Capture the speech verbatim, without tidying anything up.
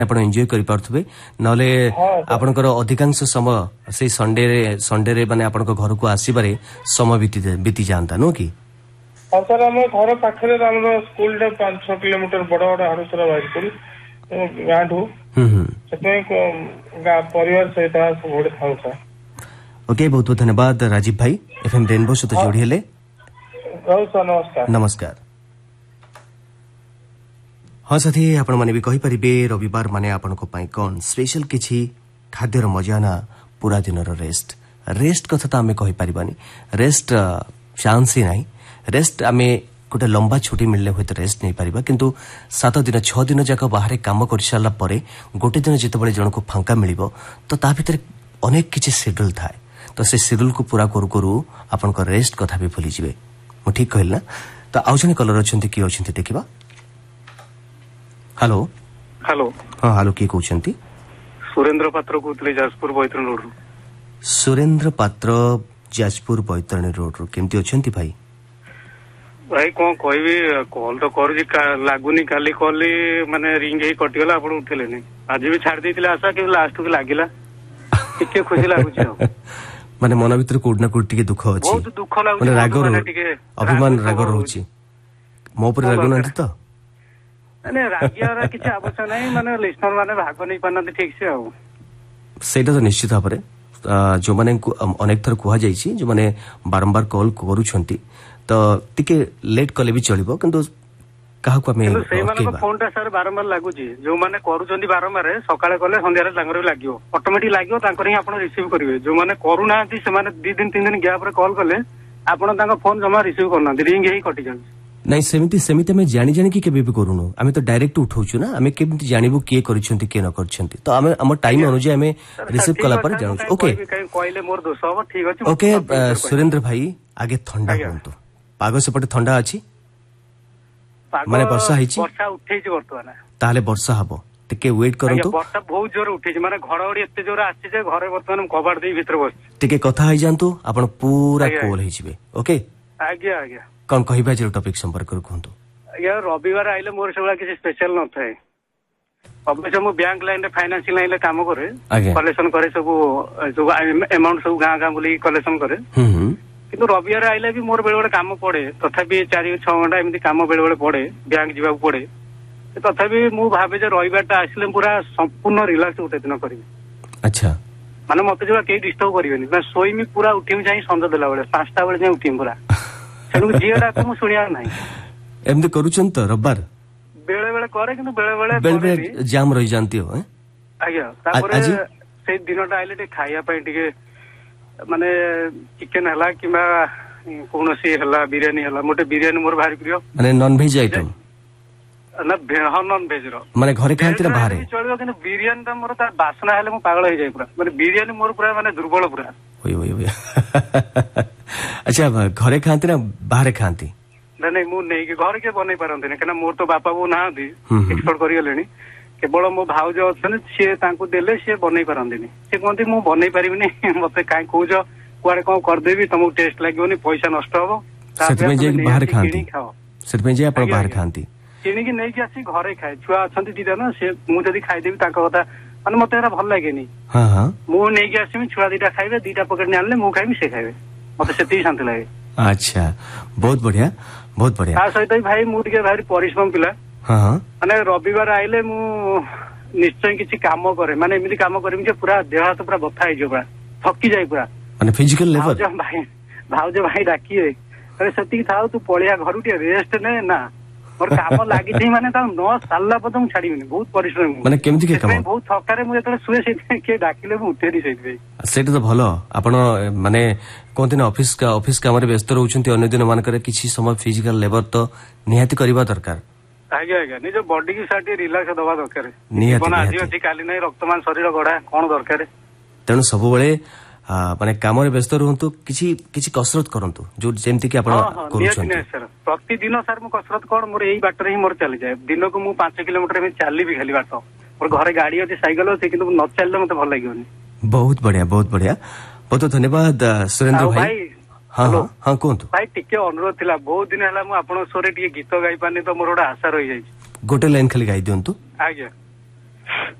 ଆପଣ ଏନ୍ଜୟ କରିପାରୁଥିବେ ନହେଲେ ଆପଣଙ୍କର ଅଧିକାଂଶ ସମୟ ସେଇ ସଣ୍ଡେରେ ସଣ୍ଡେରେ ମାନେ ଆପଣଙ୍କ ଘରକୁ ଆସିବାରେ ସମୟ ବିତି ଯାଆନ୍ତା ନୁହଁ କି? ହଁ ସାର୍ ଆମ ଘର ପାଖରେ ଆମର ସ୍କୁଲଟା ପାଞ୍ଚ ଛଅ କିଲୋମିଟର ବଡ ବଡ ହାଡୁସରା ହାଇସ୍କୁଲ ଗାଁଠୁ ସେଥିପାଇଁ ପରିବାର ସହିତ ସବୁବେଳେ ଥାଉ ସାର୍। ओके बहुत बहुत धन्यवाद राजीव भाई एफएम रेनबो सहित जोड़ी हेले नमस्कार नमस्कार। हाँ साथी आपण माने भी कहि परिबे रविवार माने आपनको पाई कोन स्पेशल किछि खाद्यर मजा ना पूरा दिन रो रेस्ट रेस्ट कथा त हमें कहि परिबानी रेस्ट चांस ही नाही रेस्ट आमे गोटे लंबा छुट्टी मिलले होय त रेस्ट नहीं पारिबा किंतु सात दिन छह दिन जाक बाहर काम कर सारला परे गोटे दिन जेतबळे जणको फांका मिलिबो तो ता भितर अनेक किछि शेड्यूल थाए तो से शेड्यूल को पूरा करू करू आपन को रेस्ट कथा भी भूली जिवे मु ठीक कहल ना तो आउ जने कलर अछंती की अछंती देखिबा। हेलो हेलो हां हेलो की कहउछंती? सुरेंद्र पात्र कहतले जाजपुर बैतरणी रोड रो। सुरेंद्र पात्र जाजपुर बैतरणी रोड रो केमती अछंती भाई? भाई कोन कहबी कॉल तो करू लागुनी काली कॉल माने रिंग हे कटि गला आपण उठेले नै आज भी छाड़ देतिले आशा कि लास्ट को लागिला टिके खुशी लागुची माने मन भीतर कोड ना कोड टिके दुख अछि बहुत दुख लागुची माने राग अभिमान राग रहउची मो पर राग नथि तो माने रागियारा किछ आवश्यक नै माने लिसनर माने भाग नै पनते ठीक से आउ सेटा तो निश्चित भाबरे जो माने अनेक थर कुहा जाईची जो माने बारंबार कॉल करूछंती तो टिके लेट कले भी चलिबो किंतु काहको हमें से माने फोन ता सर बारंबार लागुची जो माने करूछंती बारंबार सकाळे कले संध्या रे तांकर लागियो ऑटोमेटिक लागियो तांकर ही आपण रिसीव करिवे जो माने करू नांती से माने दो दिन तीन दिन गैप रे कॉल कले आपण तांका फोन जमा रिसीव करना रिंग ही कटि जाय नहीं सेमिति सेमिति हमें जानि जानि कि केबे भी करूनु हमें तो डायरेक्ट उठाउछु ना हमें केमति जानिबो के करिसंती के न करिसंती तो हमें हम टाइम अनुसार हमें रिसीव कला पर जानु ओके कहले मोर दोष हो ठीक अछि ओके सुरेंद्र भाई आगे ठंडा होंतु पागो सेपटे ठंडा अछि माने वर्षा हिची वर्षा उठैछि वर्तमान ताले वर्षा हबो टिके वेट करंतु वर्षा बहुत जोर उठैछि माने घड़घड़ी एते जोर आछि जे घरे वर्तमान कबाड़ देई भीतर बस टिके कथा होई जानतु आपण पूरा कोल हिजिबे ओके आज्ञा आज्ञा कोन कहिबा जे टॉपिक संपर्क कर कहंतु या रविवार आइले मोर सेबला किछ स्पेशल न थाए अबे मु बैंक लाइन रे फाइनेंशियल लाइन रे काम करे कलेक्शन करे सब जो अमाउंट सब गां गां बोली कलेक्शन करे हम किंतु रविवार आइले भी मोर बेले बेले काम पड़े तथापि चार छह घंटा एमती काम बेले बेले पड़े बैंक जीवा पड़े तथापि मु भाबे जे रविवार आसिले पूरा संपूर्ण रिलैक्स उठे दिन करी अच्छा माने मते जो के डिस्टर्ब करिवेनी मैं सोईमी पूरा उठिम जाई संज देला बेले पाँचटा बेले जाई उठिम पूरा सेनु जियाडा को मु सुनिया नाही एमती करूछन त रविवार बेले बेले करे किंतु बेले बेले बेले बेले जाम रही जानती हो हैं आज्ञा तापर से दिनटा आइले टे खाइया पई टिके माने चिकन हला किबा कोनोसी हला बिरयानी हला मोटे बिरयानी मोर भारी प्रिय माने नॉन वेज आइटम ना हां नॉन वेज रो माने घरे खांती ना बाहर चलियो किंतु बिरयानी त मोर त बासना हेले मु पागल हो जाय पूरा माने बिरयानी मोर पूरा माने दुर्बल पूरा ओय ओय ओय अच्छा घरे खांती ना बाहर खांती नहीं नहीं मु नहीं के घर के बनै पारंते ने कना मोर तो बापा वो ना दी एक्सपोर्ट करि गेलेनी केवल मो भाउज अछन से तांको देले से बनै पारंतेनी से कोंती मु बनै परिबिनी मते काई कहूज कुआरे कोन कर देबी तुमको टेस्ट लागोनी पैसा नष्ट होबो सेतमे जे बाहर खांती सेतमे जे अपन बाहर खांती किनी कि नहीं कि आसी घरे खाए छुआ अछंती दीदा ना से मु जदी खाइ देबी ताको कथा माने मते एरा भल लागेनी हां हां मु नहीं कि आसी छुआ दीटा खाइबे दीटा पकड़ ने आनले मु खाइबी से खाइबे मते सेती शांति लागे अच्छा बहुत बढ़िया बहुत बढ़िया आ सहित भाई मु टिके भारी परिश्रम पिला हां हां माने रविवार आइले मु निश्चय किछि काम करे माने एमिति काम करबी जे पूरा देह हाथ पूरा बथा हो पूरा थकी जाय पूरा माने फिजिकल लेवल भाई भाउज भाई डाकिए अरे सती थाउ तू पळिया घरु टे रेस्ट ने ना और काम लागि थी माने ता न सालला पदम छाडीबिनी बहुत परिश्रम माने केमति के काम बहुत थकारे मु जतले सुए से के डाकिले मु उठेरी सेति सेटा तो भलो आपण माने कोनते न ऑफिस का ऑफिस काम रे व्यस्त रहउछंती अन्य दिन मान करे किछि समय फिजिकल लेबर तो निहाती करबा दरकार आगे आगे निज बॉडी की साथी रिलैक्स दबा दरकार निहाती आज अछि काली नै रक्तमान शरीर गडा कोन दरकार तेनु सब बेले माने काम रे व्यस्त रहंतु किछि किछि कसरत करंतु जो जेमति कि आपण करूछन सर प्रतिदिन सर मु कसरत कोन मोर एई बाट रे ही मोर चली जाय दिन को मु पाँच किलोमीटर में चाली भी खाली बाट और घरे गाड़ी अछि साइकिल अछि किंतु न चलले मते भल लागोनी बहुत बढ़िया बहुत बढ़िया बहुत धन्यवाद सुरेंद्र भाई हां हां कोंतु भाई टिके अनुरोध थिला बहुत दिन हला मु आपण सोरे टिके गीत गाई पानी तो मोर ओडा आशा रही जाय गोटे लाइन खाली गाई दियंतु आज्ञा